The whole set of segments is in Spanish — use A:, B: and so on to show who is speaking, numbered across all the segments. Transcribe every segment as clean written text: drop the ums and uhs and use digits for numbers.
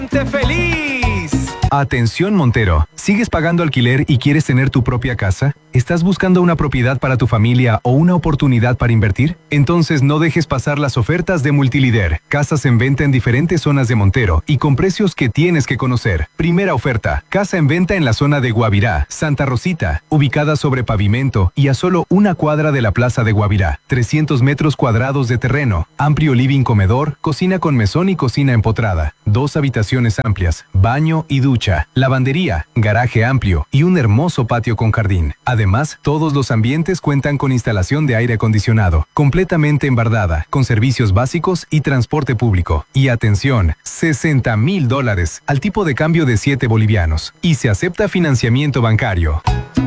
A: ¡Feliz!
B: Atención Montero, ¿sigues pagando alquiler y quieres tener tu propia casa? ¿Estás buscando una propiedad para tu familia o una oportunidad para invertir? Entonces no dejes pasar las ofertas de Multilíder. Casas en venta en diferentes zonas de Montero y con precios que tienes que conocer. Primera oferta, casa en venta en la zona de Guavirá, Santa Rosita, ubicada sobre pavimento y a solo una cuadra de la plaza de Guavirá. 300 metros cuadrados de terreno, amplio living comedor, cocina con mesón y cocina empotrada. 2 habitaciones amplias, baño y ducha, lavandería, garaje amplio y un hermoso patio con jardín. Además, todos los ambientes cuentan con instalación de aire acondicionado, completamente embardada, con servicios básicos y transporte público. Y atención, $60,000 al tipo de cambio de 7 bolivianos. Y se acepta financiamiento bancario.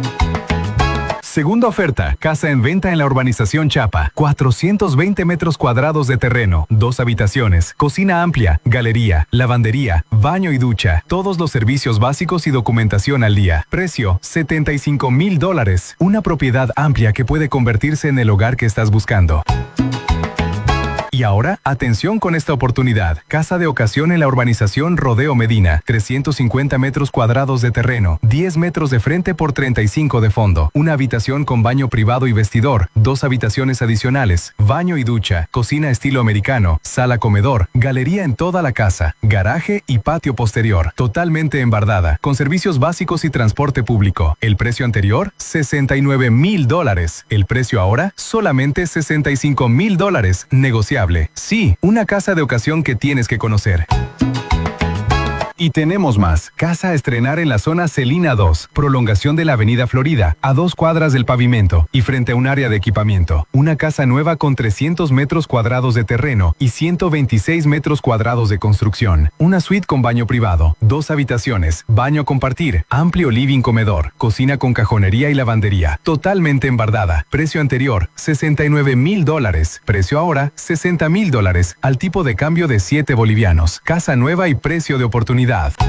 B: Segunda oferta, casa en venta en la urbanización Chapa, 420 metros cuadrados de terreno, 2 habitaciones, cocina amplia, galería, lavandería, baño y ducha, todos los servicios básicos y documentación al día. Precio, $75,000, una propiedad amplia que puede convertirse en el hogar que estás buscando. Y ahora, atención con esta oportunidad. Casa de ocasión en la urbanización Rodeo Medina. 350 metros cuadrados de terreno, 10 metros de frente por 35 de fondo. Una habitación con baño privado y vestidor, 2 habitaciones adicionales, baño y ducha, cocina estilo americano, sala comedor, galería en toda la casa, garaje y patio posterior. Totalmente embardada, con servicios básicos y transporte público. El precio anterior, $69,000. El precio ahora, solamente $65,000. Negociable. Sí, una casa de ocasión que tienes que conocer. Y tenemos más. Casa a estrenar en la zona Celina 2, prolongación de la avenida Florida, a 2 cuadras del pavimento y frente a un área de equipamiento. Una casa nueva con 300 metros cuadrados de terreno y 126 metros cuadrados de construcción. Una suite con baño privado, 2 habitaciones, baño a compartir, amplio living comedor, cocina con cajonería y lavandería, totalmente embardada. Precio anterior, $69,000. Precio ahora, $60,000, al tipo de cambio de 7 bolivianos. Casa nueva y precio de oportunidad.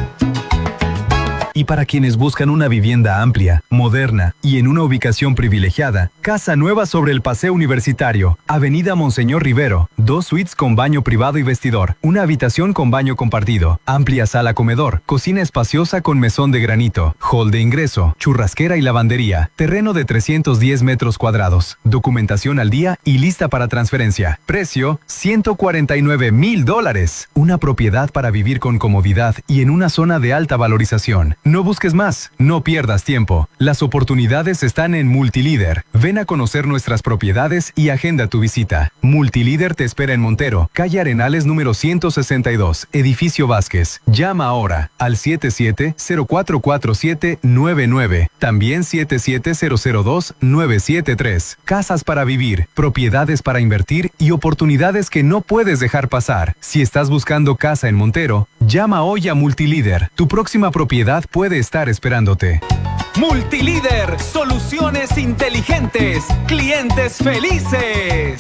B: Y para quienes buscan una vivienda amplia, moderna y en una ubicación privilegiada, casa nueva sobre el Paseo Universitario, Avenida Monseñor Rivero, 2 suites con baño privado y vestidor, una habitación con baño compartido, amplia sala comedor, cocina espaciosa con mesón de granito, hall de ingreso, churrasquera y lavandería, terreno de 310 metros cuadrados, documentación al día y lista para transferencia. Precio, $149,000. Una propiedad para vivir con comodidad y en una zona de alta valorización. No busques más, no pierdas tiempo. Las oportunidades están en Multilíder. Ven a conocer nuestras propiedades y agenda tu visita. Multilíder te espera en Montero, calle Arenales número 162, Edificio Vázquez. Llama ahora al 77-044799, también 77-002-973. Casas para vivir, propiedades para invertir y oportunidades que no puedes dejar pasar. Si estás buscando casa en Montero, llama hoy a Multilíder. Tu próxima propiedad puede estar esperándote.
A: Multilíder, soluciones inteligentes, clientes felices.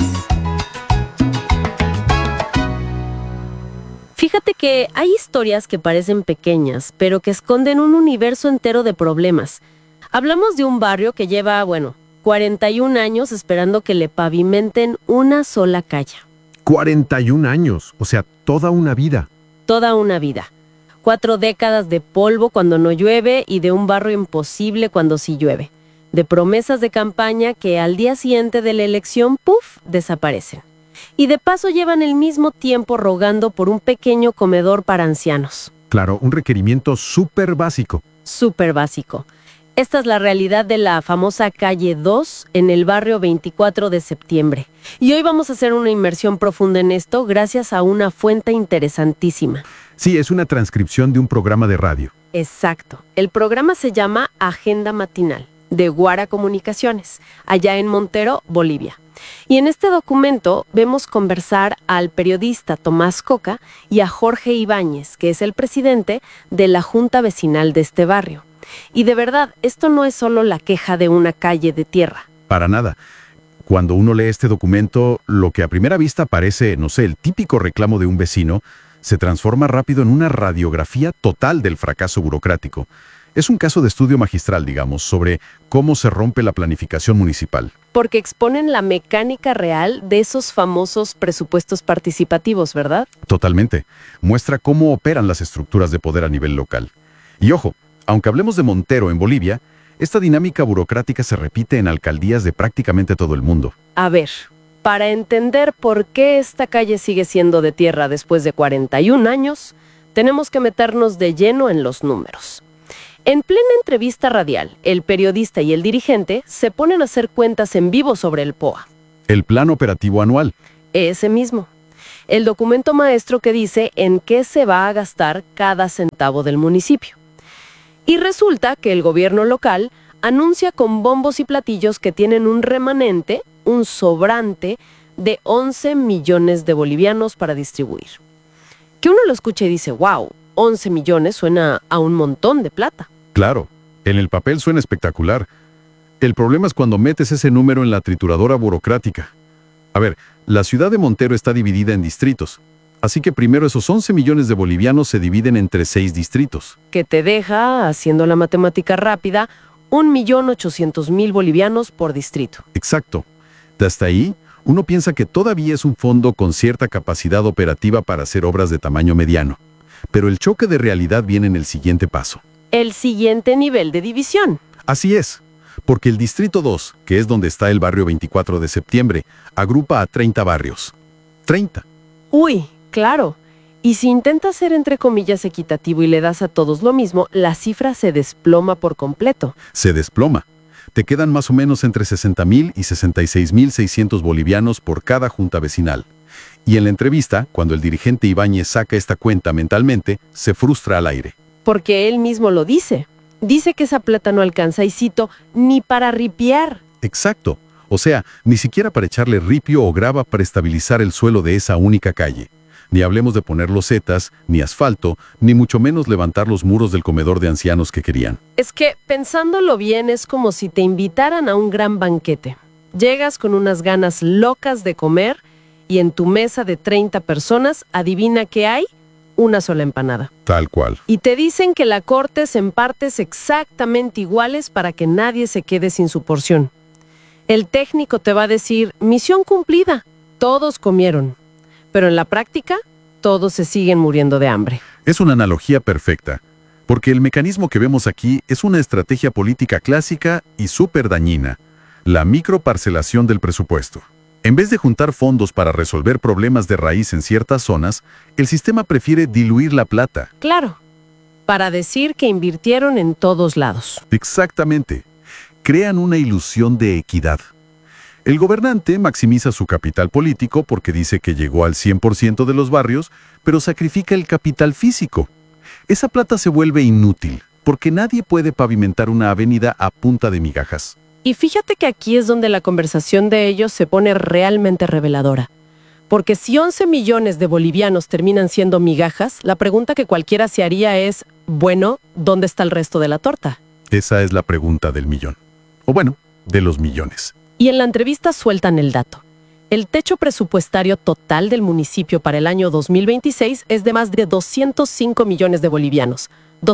C: Fíjate que hay historias que parecen pequeñas, pero que esconden un universo entero de problemas. Hablamos de un barrio que lleva, 41 años esperando que le pavimenten una sola calle.
D: 41 años, o sea, toda una vida.
C: Toda una vida. 4 décadas de polvo cuando no llueve y de un barrio imposible cuando sí llueve. De promesas de campaña que al día siguiente de la elección, ¡puf!, desaparecen. Y de paso llevan el mismo tiempo rogando por un pequeño comedor para ancianos.
D: Claro, un requerimiento súper básico.
C: Súper básico. Esta es la realidad de la famosa calle 2 en el barrio 24 de septiembre. Y hoy vamos a hacer una inmersión profunda en esto gracias a una fuente interesantísima.
D: Sí, es una transcripción de un programa de radio.
C: Exacto. El programa se llama Agenda Matinal, de Guara Comunicaciones, allá en Montero, Bolivia. Y en este documento vemos conversar al periodista Tomás Coca y a Jorge Ibáñez, que es el presidente de la Junta Vecinal de este barrio. Y de verdad, esto no es solo la queja de una calle de tierra.
D: Para nada. Cuando uno lee este documento, lo que a primera vista parece, el típico reclamo de un vecino, se transforma rápido en una radiografía total del fracaso burocrático. Es un caso de estudio magistral, digamos, sobre cómo se rompe la planificación municipal.
C: Porque exponen la mecánica real de esos famosos presupuestos participativos, ¿verdad?
D: Totalmente. Muestra cómo operan las estructuras de poder a nivel local. Y ojo, aunque hablemos de Montero en Bolivia, esta dinámica burocrática se repite en alcaldías de prácticamente todo el mundo.
C: A ver, para entender por qué esta calle sigue siendo de tierra después de 41 años, tenemos que meternos de lleno en los números. En plena entrevista radial, el periodista y el dirigente se ponen a hacer cuentas en vivo sobre el POA.
D: El Plan Operativo Anual.
C: Ese mismo. El documento maestro que dice en qué se va a gastar cada centavo del municipio. Y resulta que el gobierno local anuncia con bombos y platillos que tienen un remanente, un sobrante de 11 millones de bolivianos para distribuir. Que uno lo escucha y dice, wow, 11 millones suena a un montón de plata.
D: Claro, en el papel suena espectacular. El problema es cuando metes ese número en la trituradora burocrática. A ver, la ciudad de Montero está dividida en distritos. Así que primero esos 11 millones de bolivianos se dividen entre 6 distritos.
C: Que te deja, haciendo la matemática rápida, 1.800.000 bolivianos por distrito.
D: Exacto. Hasta ahí, uno piensa que todavía es un fondo con cierta capacidad operativa para hacer obras de tamaño mediano. Pero el choque de realidad viene en el siguiente paso.
C: El siguiente nivel de división.
D: Así es, porque el Distrito 2, que es donde está el barrio 24 de septiembre, agrupa a 30 barrios. 30.
C: Uy, claro. Y si intentas ser entre comillas equitativo y le das a todos lo mismo, la cifra se desploma por completo.
D: Se desploma. Te quedan más o menos entre 60.000 y 66.600 bolivianos por cada junta vecinal. Y en la entrevista, cuando el dirigente Ibáñez saca esta cuenta mentalmente, se frustra al aire.
C: Porque él mismo lo dice. Dice que esa plata no alcanza, y cito, ni para ripiar.
D: Exacto. O sea, ni siquiera para echarle ripio o grava para estabilizar el suelo de esa única calle. Ni hablemos de poner losetas, ni asfalto, ni mucho menos levantar los muros del comedor de ancianos que querían.
C: Es que, pensándolo bien, es como si te invitaran a un gran banquete. Llegas con unas ganas locas de comer y en tu mesa de 30 personas, adivina qué hay, una sola empanada.
D: Tal cual.
C: Y te dicen que la cortes en partes exactamente iguales para que nadie se quede sin su porción. El técnico te va a decir, misión cumplida, todos comieron. Pero en la práctica, todos se siguen muriendo de hambre.
D: Es una analogía perfecta, porque el mecanismo que vemos aquí es una estrategia política clásica y súper dañina, la microparcelación del presupuesto. En vez de juntar fondos para resolver problemas de raíz en ciertas zonas, el sistema prefiere diluir la plata.
C: Claro, para decir que invirtieron en todos lados.
D: Exactamente. Crean una ilusión de equidad. El gobernante maximiza su capital político porque dice que llegó al 100% de los barrios, pero sacrifica el capital físico. Esa plata se vuelve inútil, porque nadie puede pavimentar una avenida a punta de migajas.
C: Y fíjate que aquí es donde la conversación de ellos se pone realmente reveladora. Porque si 11 millones de bolivianos terminan siendo migajas, la pregunta que cualquiera se haría es, bueno, ¿dónde está el resto de la torta?
D: Esa es la pregunta del millón. O bueno, de los millones.
C: Y en la entrevista sueltan el dato. El techo presupuestario total del municipio para el año 2026 es de más de 205 millones de bolivianos.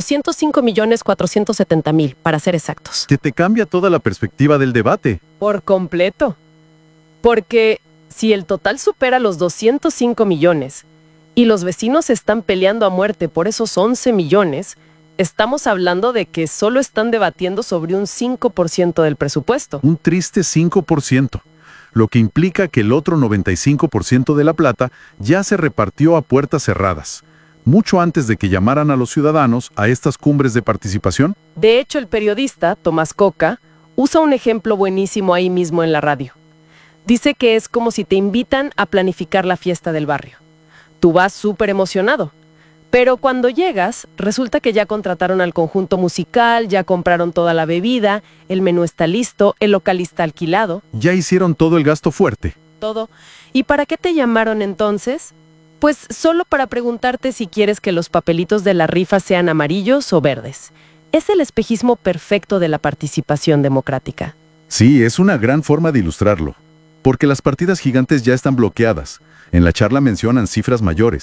C: 205.470.000, para ser exactos.
D: Que te cambia toda la perspectiva del debate.
C: Por completo. Porque si el total supera los 205 millones y los vecinos están peleando a muerte por esos 11 millones, estamos hablando de que solo están debatiendo sobre un 5% del presupuesto.
D: Un triste 5%, lo que implica que el otro 95% de la plata ya se repartió a puertas cerradas, mucho antes de que llamaran a los ciudadanos a estas cumbres de participación.
C: De hecho, el periodista, Tomás Coca, usa un ejemplo buenísimo ahí mismo en la radio. Dice que es como si te invitan a planificar la fiesta del barrio. Tú vas súper emocionado. Pero cuando llegas, resulta que ya contrataron al conjunto musical, ya compraron toda la bebida, el menú está listo, el local está alquilado.
D: Ya hicieron todo el gasto fuerte.
C: Todo. ¿Y para qué te llamaron entonces? Pues solo para preguntarte si quieres que los papelitos de la rifa sean amarillos o verdes. Es el espejismo perfecto de la participación democrática.
D: Sí, es una gran forma de ilustrarlo. Porque las partidas gigantes ya están bloqueadas. En la charla mencionan cifras mayores.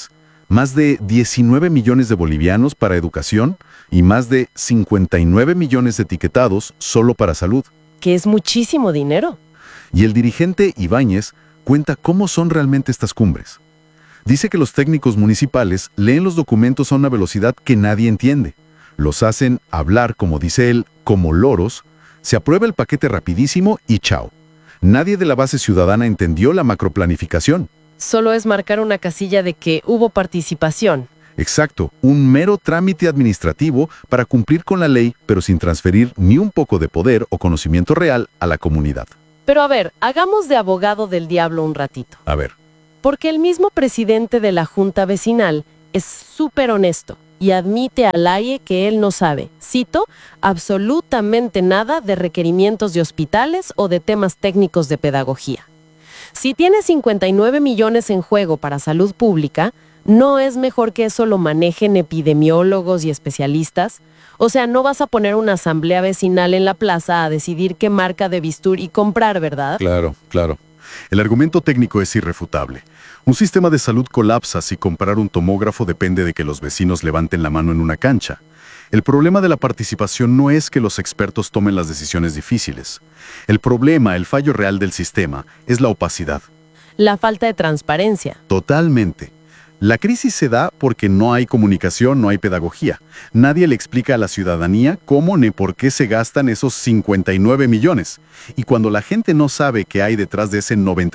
D: más de 19 millones de bolivianos para educación y más de 59 millones etiquetados solo para salud.
C: Que es muchísimo dinero.
D: Y el dirigente Ibáñez cuenta cómo son realmente estas cumbres. Dice que los técnicos municipales leen los documentos a una velocidad que nadie entiende. Los hacen hablar, como dice él, como loros. Se aprueba el paquete rapidísimo y chao. Nadie de la base ciudadana entendió la macroplanificación.
C: Solo es marcar una casilla de que hubo participación.
D: Exacto, un mero trámite administrativo para cumplir con la ley, pero sin transferir ni un poco de poder o conocimiento real a la comunidad.
C: Pero a ver, hagamos de abogado del diablo un ratito.
D: A ver.
C: Porque el mismo presidente de la Junta Vecinal es súper honesto y admite al aire que él no sabe, cito, absolutamente nada de requerimientos de hospitales o de temas técnicos de pedagogía. Si tiene 59 millones en juego para salud pública, ¿no es mejor que eso lo manejen epidemiólogos y especialistas? O sea, no vas a poner una asamblea vecinal en la plaza a decidir qué marca de bisturí comprar, ¿verdad?
D: Claro, claro. El argumento técnico es irrefutable. Un sistema de salud colapsa si comprar un tomógrafo depende de que los vecinos levanten la mano en una cancha. El problema de la participación no es que los expertos tomen las decisiones difíciles. El problema, el fallo real del sistema, es la opacidad.
C: La falta de transparencia.
D: Totalmente. La crisis se da porque no hay comunicación, no hay pedagogía. Nadie le explica a la ciudadanía cómo ni por qué se gastan esos 59 millones. Y cuando la gente no sabe qué hay detrás de ese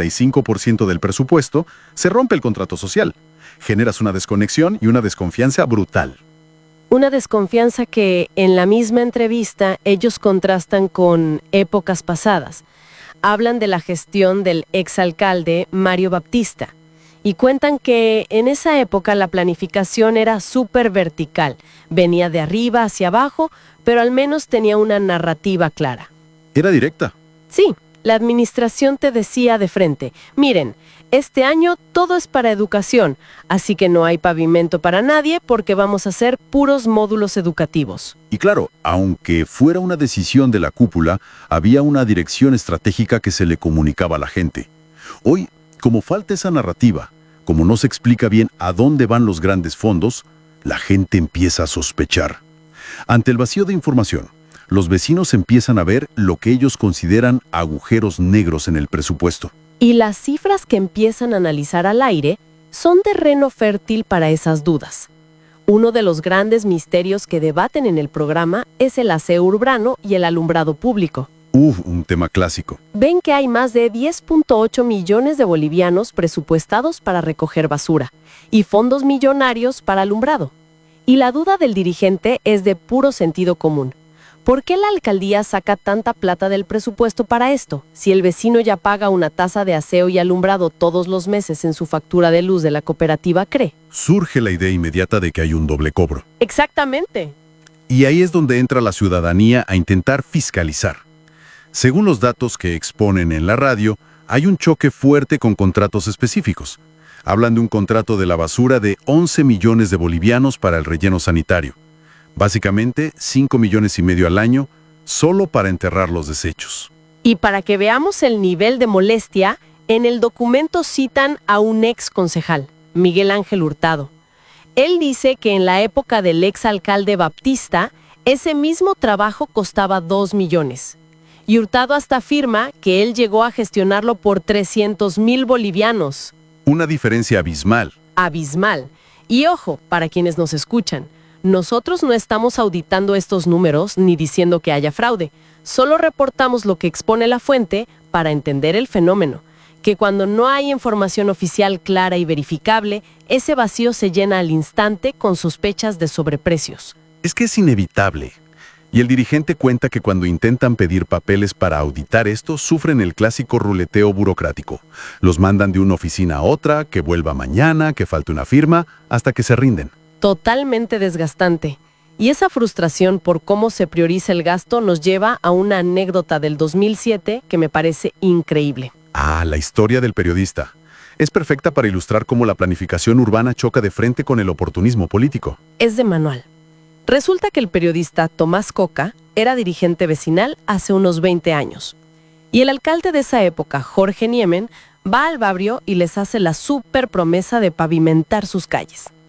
D: 95% del presupuesto, se rompe el contrato social. Generas una desconexión y una desconfianza brutal.
C: Una desconfianza que en la misma entrevista ellos contrastan con épocas pasadas. Hablan de la gestión del exalcalde Mario Baptista. Y cuentan que en esa época la planificación era súper vertical, venía de arriba hacia abajo, pero al menos tenía una narrativa clara.
D: Era directa.
C: Sí, la administración te decía de frente, miren, este año todo es para educación, así que no hay pavimento para nadie porque vamos a hacer puros módulos educativos.
D: Y claro, aunque fuera una decisión de la cúpula, había una dirección estratégica que se le comunicaba a la gente. Hoy, como falta esa narrativa, como no se explica bien a dónde van los grandes fondos, la gente empieza a sospechar. Ante el vacío de información, los vecinos empiezan a ver lo que ellos consideran agujeros negros en el presupuesto.
C: Y las cifras que empiezan a analizar al aire son terreno fértil para esas dudas. Uno de los grandes misterios que debaten en el programa es el aseo urbano y el alumbrado público.
D: Un tema clásico.
C: Ven que hay más de 10.8 millones de bolivianos presupuestados para recoger basura y fondos millonarios para alumbrado. Y la duda del dirigente es de puro sentido común. ¿Por qué la alcaldía saca tanta plata del presupuesto para esto, si el vecino ya paga una tasa de aseo y alumbrado todos los meses en su factura de luz de la cooperativa CRE?
D: Surge la idea inmediata de que hay un doble cobro.
C: Exactamente.
D: Y ahí es donde entra la ciudadanía a intentar fiscalizar. Según los datos que exponen en la radio, hay un choque fuerte con contratos específicos. Hablan de un contrato de la basura de 11 millones de bolivianos para el relleno sanitario. Básicamente, 5,5 millones al año, solo para enterrar los desechos.
C: Y para que veamos el nivel de molestia, en el documento citan a un ex concejal, Miguel Ángel Hurtado. Él dice que en la época del ex alcalde Baptista, ese mismo trabajo costaba 2 millones. Y Hurtado hasta afirma que él llegó a gestionarlo por 300,000 bolivianos.
D: Una diferencia abismal.
C: Abismal. Y ojo, para quienes nos escuchan, nosotros no estamos auditando estos números ni diciendo que haya fraude. Solo reportamos lo que expone la fuente para entender el fenómeno. Que cuando no hay información oficial clara y verificable, ese vacío se llena al instante con sospechas de sobreprecios.
D: Es que es inevitable. Y el dirigente cuenta que cuando intentan pedir papeles para auditar esto, sufren el clásico ruleteo burocrático. Los mandan de una oficina a otra, que vuelva mañana, que falte una firma, hasta que se rinden.
C: Totalmente desgastante. Y esa frustración por cómo se prioriza el gasto nos lleva a una anécdota del 2007 que me parece increíble.
D: La historia del periodista. Es perfecta para ilustrar cómo la planificación urbana choca de frente con el oportunismo político.
C: Es de manual. Resulta que el periodista Tomás Coca era dirigente vecinal hace unos 20 años. Y el alcalde de esa época, Jorge Niemen, va al barrio y les hace la súper promesa de pavimentar sus calles.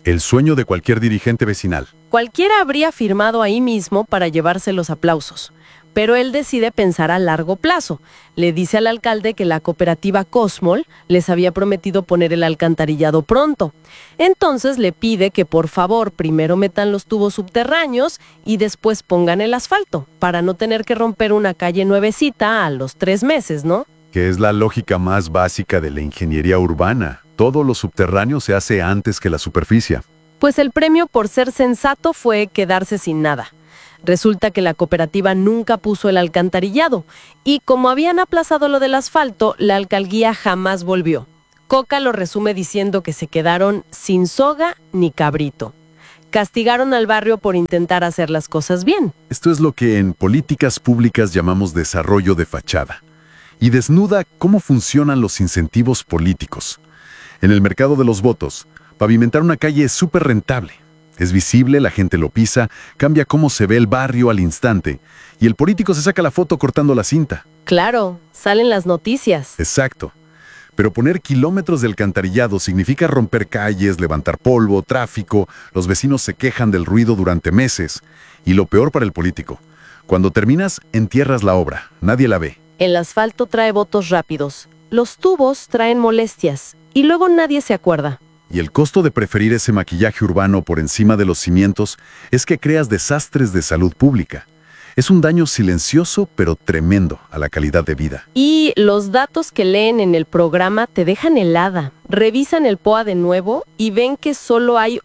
D: El sueño de cualquier dirigente vecinal.
C: Cualquiera habría firmado ahí mismo para llevarse los aplausos. Pero él decide pensar a largo plazo. Le dice al alcalde que la cooperativa Cosmol les había prometido poner el alcantarillado pronto. Entonces le pide que por favor primero metan los tubos subterráneos y después pongan el asfalto, para no tener que romper una calle nuevecita a los 3 meses, ¿no?
D: Que es la lógica más básica de la ingeniería urbana. Todo lo subterráneo se hace antes que la superficie.
C: Pues el premio por ser sensato fue quedarse sin nada. Resulta que la cooperativa nunca puso el alcantarillado y como habían aplazado lo del asfalto, la alcaldía jamás volvió. Coca lo resume diciendo que se quedaron sin soga ni cabrito. Castigaron al barrio por intentar hacer las cosas bien.
D: Esto es lo que en políticas públicas llamamos desarrollo de fachada. Y desnuda cómo funcionan los incentivos políticos. En el mercado de los votos, pavimentar una calle es súper rentable. Es visible, la gente lo pisa, cambia cómo se ve el barrio al instante, y el político se saca la foto cortando la cinta.
C: Claro, salen las noticias.
D: Exacto. Pero poner kilómetros de alcantarillado significa romper calles, levantar polvo, tráfico, los vecinos se quejan del ruido durante meses. Y lo peor para el político, cuando terminas, entierras la obra, nadie la ve.
C: El asfalto trae votos rápidos, los tubos traen molestias, y luego nadie se acuerda.
D: Y el costo de preferir ese maquillaje urbano por encima de los cimientos es que creas desastres de salud pública. Es un daño silencioso pero tremendo a la calidad de vida.
C: Y los datos que leen en el programa te dejan helada. Revisan el POA de nuevo y ven que solo hay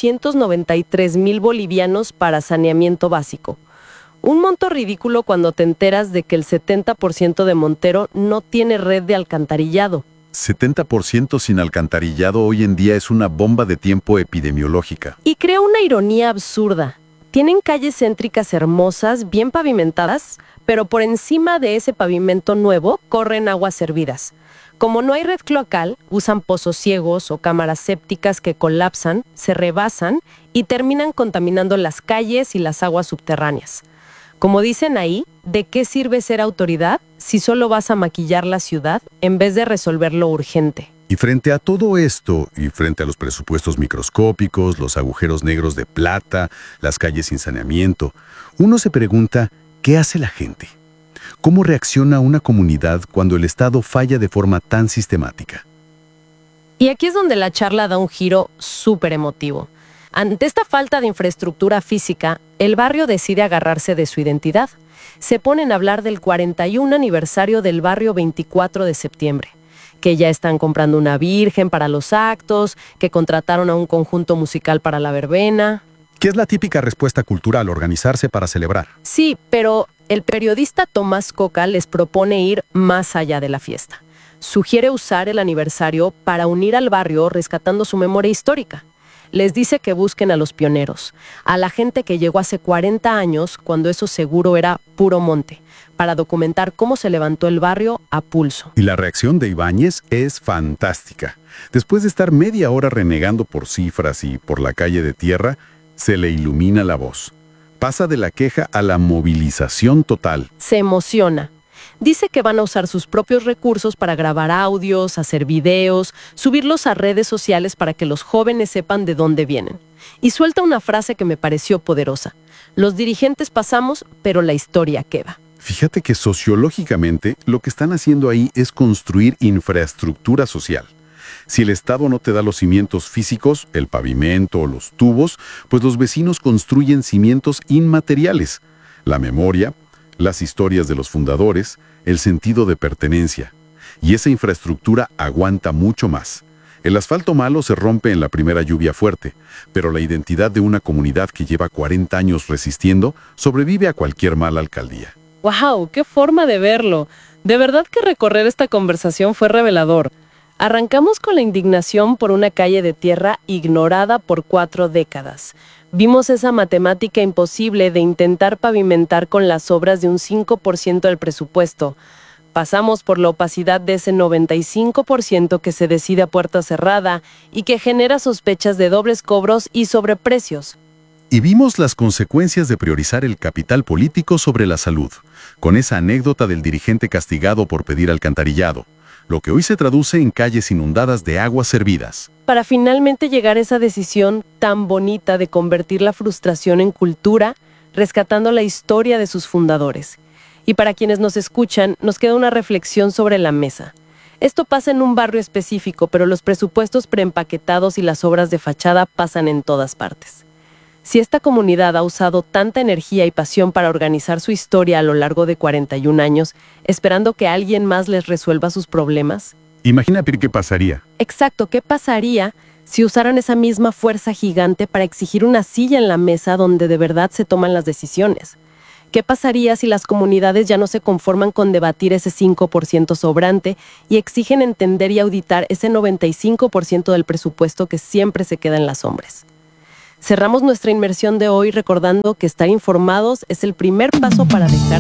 C: 893,000 bolivianos para saneamiento básico. Un monto ridículo cuando te enteras de que el 70% de Montero no tiene red de alcantarillado.
D: 70% sin alcantarillado hoy en día es una bomba de tiempo epidemiológica.
C: Y crea una ironía absurda. Tienen calles céntricas hermosas, bien pavimentadas, pero por encima de ese pavimento nuevo corren aguas hervidas. Como no hay red cloacal, usan pozos ciegos o cámaras sépticas que colapsan, se rebasan y terminan contaminando las calles y las aguas subterráneas. Como dicen ahí, ¿de qué sirve ser autoridad si solo vas a maquillar la ciudad en vez de resolver lo urgente?
D: Y frente a todo esto, y frente a los presupuestos microscópicos, los agujeros negros de plata, las calles sin saneamiento, uno se pregunta, ¿qué hace la gente? ¿Cómo reacciona una comunidad cuando el Estado falla de forma tan sistemática?
C: Y aquí es donde la charla da un giro súper emotivo. Ante esta falta de infraestructura física, el barrio decide agarrarse de su identidad. Se ponen a hablar del 41 aniversario del barrio 24 de septiembre, que ya están comprando una virgen para los actos, que contrataron a un conjunto musical para la verbena.
E: ¿Qué es la típica respuesta cultural, organizarse para celebrar?
C: Sí, pero el periodista Tomás Coca les propone ir más allá de la fiesta. Sugiere usar el aniversario para unir al barrio rescatando su memoria histórica. Les dice que busquen a los pioneros, a la gente que llegó hace 40 años cuando eso seguro era puro monte, para documentar cómo se levantó el barrio a pulso.
D: Y la reacción de Ibáñez es fantástica. Después de estar media hora renegando por cifras y por la calle de tierra, se le ilumina la voz. Pasa de la queja a la movilización total.
C: Se emociona. Dice que van a usar sus propios recursos para grabar audios, hacer videos, subirlos a redes sociales para que los jóvenes sepan de dónde vienen. Y suelta una frase que me pareció poderosa. Los dirigentes pasamos, pero la historia queda.
D: Fíjate que sociológicamente lo que están haciendo ahí es construir infraestructura social. Si el Estado no te da los cimientos físicos, el pavimento o los tubos, pues los vecinos construyen cimientos inmateriales. La memoria, las historias de los fundadores, el sentido de pertenencia. Y esa infraestructura aguanta mucho más. El asfalto malo se rompe en la primera lluvia fuerte, pero la identidad de una comunidad que lleva 40 años resistiendo sobrevive a cualquier mala alcaldía.
C: ¡Wow! ¡Qué forma de verlo! De verdad que recorrer esta conversación fue revelador. Arrancamos con la indignación por una calle de tierra ignorada por 4 décadas. Vimos esa matemática imposible de intentar pavimentar con las obras de un 5% del presupuesto. Pasamos por la opacidad de ese 95% que se decide a puerta cerrada y que genera sospechas de dobles cobros y sobreprecios.
D: Y vimos las consecuencias de priorizar el capital político sobre la salud, con esa anécdota del dirigente castigado por pedir alcantarillado. lo que hoy se traduce en calles inundadas de aguas servidas.
C: Para finalmente llegar a esa decisión tan bonita de convertir la frustración en cultura, rescatando la historia de sus fundadores. Y para quienes nos escuchan, nos queda una reflexión sobre la mesa. Esto pasa en un barrio específico, pero los presupuestos preempaquetados y las obras de fachada pasan en todas partes. Si esta comunidad ha usado tanta energía y pasión para organizar su historia a lo largo de 41 años, esperando que alguien más les resuelva sus problemas.
D: Imagina qué pasaría.
C: Exacto, ¿qué pasaría si usaran esa misma fuerza gigante para exigir una silla en la mesa donde de verdad se toman las decisiones? ¿Qué pasaría si las comunidades ya no se conforman con debatir ese 5% sobrante y exigen entender y auditar ese 95% del presupuesto que siempre se queda en las sombras? Cerramos nuestra inmersión de hoy recordando que estar informados es el primer paso para dejar